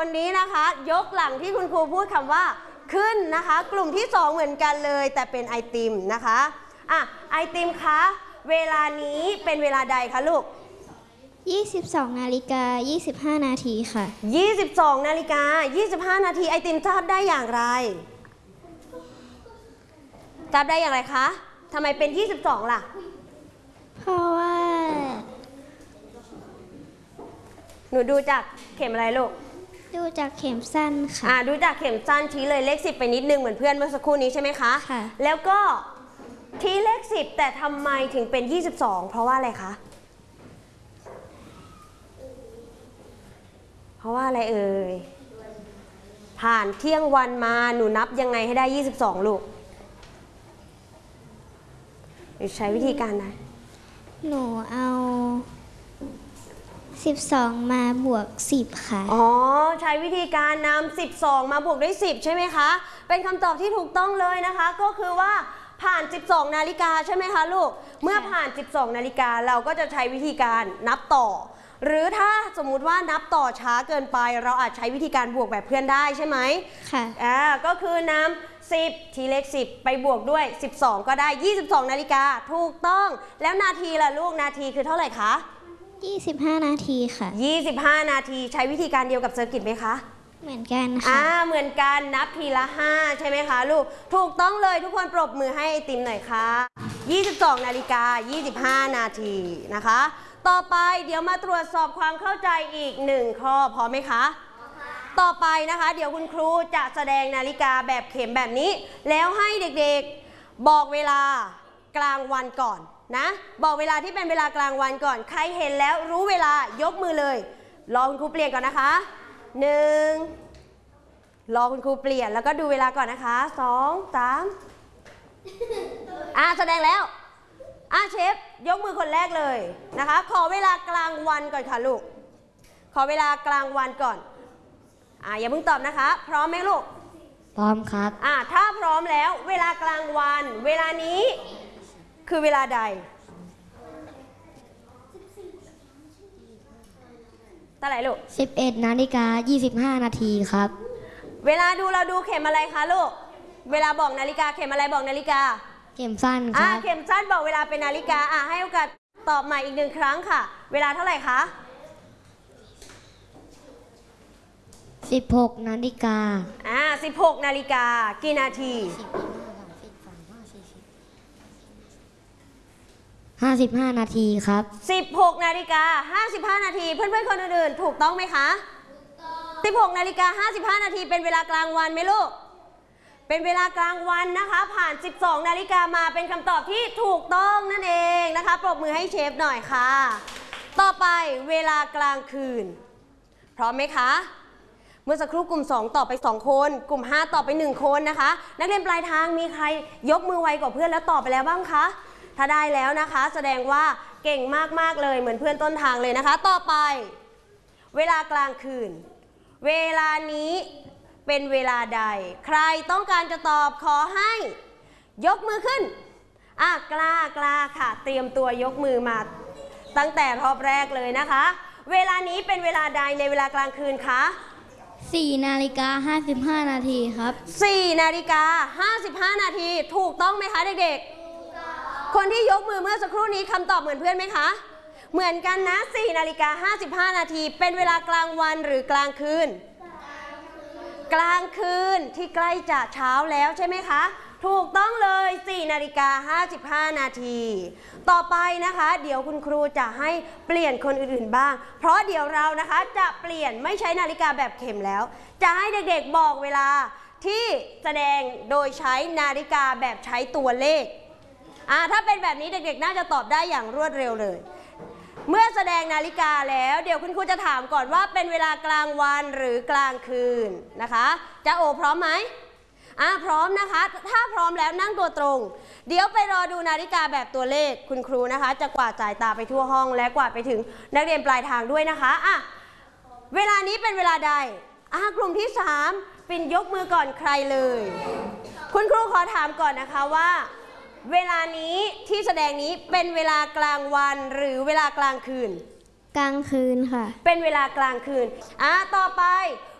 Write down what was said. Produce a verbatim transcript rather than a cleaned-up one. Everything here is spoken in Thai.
คนนี้นะคะยกหลังที่คุณครูพูดคำว่าขึ้นนะคะกลุ่มที่สองเหมือนกันเลยแต่เป็นไอติมนะคะอ่ะไอติมคะเวลานี้เป็นเวลาใดคะลูกยี่สิบสองนาฬิกายี่สิบห้านาทีค่ะยี่สิบสองนาฬิกายี่สิบห้านาทีไอติมทราบได้อย่างไรทราบได้อย่างไรคะทำไมเป็นยี่สิบสองล่ะเพราะว่าหนูดูจากเข็มอะไรลูกดูจากเข็มสั้นค่ะอ่าดูจากเข็มสั้นชี้เลยเลขสิบไปนิดนึงเหมือนเพื่อนเมื่อสักครู่นี้ใช่ไหมคะค่ะแล้วก็ชี้เลขสิบแต่ทำไมถึงเป็นยี่สิบสองเพราะว่าอะไรคะเพราะว่าอะไรเอ่ยผ่านเที่ยงวันมาหนูนับยังไงให้ได้ยี่สิบสองลูกหรือใช้วิธีการไหนหนูเอาสิบสองมาบวกสิบค่ะอ๋อใช้วิธีการนำสิบสองมาบวกด้วยสิบใช่ไหมคะเป็นคำตอบที่ถูกต้องเลยนะคะก็คือว่าผ่านสิบสองนาฬิกาใช่ไหมคะลูกเมื่อผ่านสิบสองนาฬิกาเราก็จะใช้วิธีการนับต่อหรือถ้าสมมุติว่านับต่อช้าเกินไปเราอาจใช้วิธีการบวกแบบเพื่อนได้ใช่ไหมค่ะอ่าก็คือนำสิบทีเลขสิบไปบวกด้วยสิบสองก็ได้ยี่สิบสองนาฬิกาถูกต้องแล้วนาทีล่ะลูกนาทีคือเท่าไหร่คะยี่สิบห้านาทีค่ะยี่สิบห้านาทีใช้วิธีการเดียวกับเซอร์กิตไหมคะเหมือนกันค่ะอ่าเหมือนกันนับทีละห้าใช่ไหมคะลูกถูกต้องเลยทุกคนปรบมือให้ไอติมหน่อยค่ะยี่สิบสองนาฬิกายี่สิบห้านาทีนะคะต่อไปเดี๋ยวมาตรวจสอบความเข้าใจอีกหนึ่งข้อพร้อมไหมคะต่อไปนะคะเดี๋ยวคุณครูจะแสดงนาฬิกาแบบเข็มแบบนี้แล้วให้เด็กๆบอกเวลากลางวันก่อนนะบอกเวลาที่เป็นเวลากลางวันก่อนใครเห็นแล้วรู้เวลายกมือเลยรอคุณครูเปลี่ยนก่อนนะคะหนึ่งรอคุณครูเปลี่ยนแล้วก็ดูเวลาก่อนนะคะสองสามอ่ะแสดงแล้วอ่ะเชฟยกมือคนแรกเลยนะคะขอเวลากลางวันก่อนค่ะลูกขอเวลากลางวันก่อนอ่ะอย่าเพิ่งตอบนะคะพร้อมไหมลูกพร้อมครับอ่ะถ้าพร้อมแล้วเวลากลางวันเวลานี้คือเวลาใดเท่าไหร่ลูกสิบเอ็ดนาฬิกายี่สิบห้านาทีครับเวลาดูเราดูเข็มอะไรคะลูกเวลาบอกนาฬิกาเข็มอะไรบอกนาฬิกาเข็มสั้นครับอ่าเข็มสั้นบอกเวลาเป็นนาฬิกาอ่ะให้โอกาสตอบใหม่อีกหนึ่งครั้งค่ะเวลาเท่าไหร่คะสิบหกนาฬิกาอ่าสิบหกนาฬิกากี่นาทีห้าสิบห้านาทีครับสิบหกนาฬิกาห้าสิบห้านาทีเพื่อนๆคนอื่นๆถูกต้องไหมคะสิบหกนาฬิกาห้าสิบห้านาทีเป็นเวลากลางวันไหมลูกเป็นเวลากลางวันนะคะผ่านสิบสองนาฬิกามาเป็นคำตอบที่ถูกต้องนั่นเองนะคะปรบมือให้เชฟหน่อยค่ะต่อไปเวลากลางคืนพร้อมไหมคะเมื่อสักครู่กลุ่มสองตอบไปสองคนกลุ่มห้าตอบไปหนึ่งคนนะคะนักเรียนปลายทางมีใครยกมือไวกว่าเพื่อนแล้วตอบไปแล้วบ้างคะถ้าได้แล้วนะคะแสดงว่าเก่งมากๆเลยเหมือนเพื่อนต้นทางเลยนะคะต่อไปเวลากลางคืนเวลานี้เป็นเวลาใดใครต้องการจะตอบขอให้ยกมือขึ้นอ่ะกล้ากล้าค่ะเตรียมตัวยกมือมาตั้งแต่รอบแรกเลยนะคะเวลานี้เป็นเวลาใดในเวลากลางคืนคะสี่นาฬิกาห้าสิบห้านาทีครับสี่นาฬิกาห้าสิบห้านาทีถูกต้องไหมคะเด็กๆคนที่ยกมือเมื่อสักครู่นี้คำตอบเหมือนเพื่อนไหมคะเหมือนกันนะสี่นาฬิกาห้าสิบห้านาทีเป็นเวลากลางวันหรือกลางคืนกลางคืนที่ใกล้จะเช้าแล้วใช่ไหมคะถูกต้องเลยสี่นาฬิกาห้าสิบห้านาทีต่อไปนะคะเดี๋ยวคุณครูจะให้เปลี่ยนคนอื่นๆบ้างเพราะเดี๋ยวเรานะคะจะเปลี่ยนไม่ใช้นาฬิกาแบบเข็มแล้วจะให้เด็กๆบอกเวลาที่แสดงโดยใช้นาฬิกาแบบใช้ตัวเลขอ่าถ้าเป็นแบบนี้เด็กๆน่าจะตอบได้อย่างรวดเร็วเลยเมื่อแสดงนาฬิกาแล้วเดี๋ยวคุณครูจะถามก่อนว่าเป็นเวลากลางวันหรือกลางคืนนะคะจะโอพร้อมไหมอ่ะพร้อมนะคะถ้าพร้อมแล้วนั่งตัวตรงเดี๋ยวไปรอดูนาฬิกาแบบตัวเลขคุณครูนะคะจะกวาดสายตาไปทั่วห้องและกวาดไปถึงนักเรียนปลายทางด้วยนะคะอ่ะเวลานี้เป็นเวลาใดอ่ะกลุ่มที่สามปิ่นยกมือก่อนใครเลยคุณครูขอถามก่อนนะคะว่าเวลานี้ที่แสดงนี้เป็นเวลากลางวันหรือเวลากลางคืนกลางคืนค่ะเป็นเวลากลางคืนอ่ะต่อไป